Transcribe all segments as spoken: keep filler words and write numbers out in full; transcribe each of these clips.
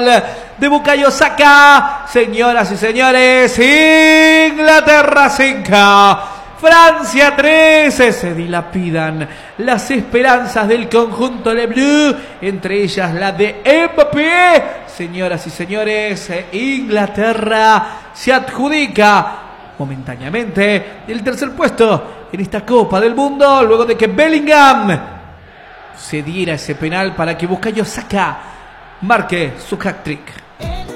gol de Bukayo Saka. Señoras y señores, Inglaterra cinco, Francia tres. Se dilapidan las esperanzas del conjunto Le Bleu, entre ellas la de Mbappé. Señoras y señores, Inglaterra se adjudica momentáneamente el tercer puesto en esta Copa del Mundo, luego de que Bellingham se diera ese penal para que Bukayo Saka marque su hat-trick.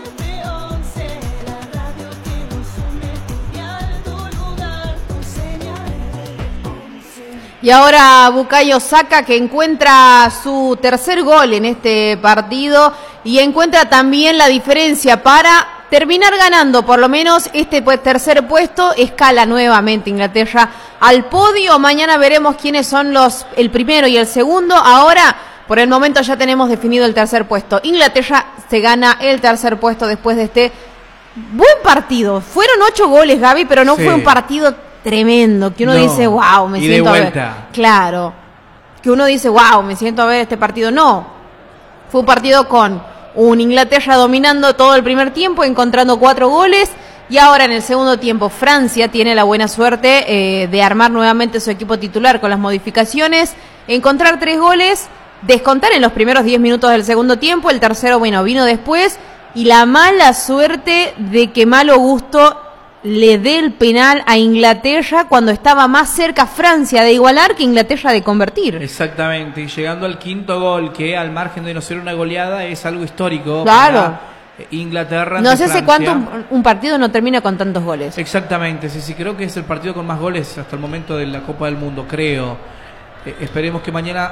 Y ahora Bukayo Saka, que encuentra su tercer gol en este partido y encuentra también la diferencia para terminar ganando por lo menos este tercer puesto. Escala nuevamente Inglaterra al podio. Mañana veremos quiénes son los el primero y el segundo. Ahora, por el momento, ya tenemos definido el tercer puesto. Inglaterra se gana el tercer puesto después de este buen partido. Fueron ocho goles, Gaby, pero no sí. fue un partido tremendo, que uno no, dice, wow, me siento a ver. Claro, que uno dice, wow, me siento a ver este partido. No, fue un partido con un Inglaterra dominando todo el primer tiempo, encontrando cuatro goles, y ahora en el segundo tiempo Francia tiene la buena suerte eh, de armar nuevamente su equipo titular con las modificaciones, encontrar tres goles, descontar en los primeros diez minutos del segundo tiempo, el tercero, bueno, vino después, y la mala suerte de que Malo Gusto le dé el penal a Inglaterra cuando estaba más cerca Francia de igualar que Inglaterra de convertir. Exactamente, y llegando al quinto gol, que al margen de no ser una goleada es algo histórico. Claro. Inglaterra. No sé hace cuánto un, un partido no termina con tantos goles. Exactamente, sí, sí, creo que es el partido con más goles hasta el momento de la Copa del Mundo, creo. Eh, esperemos que mañana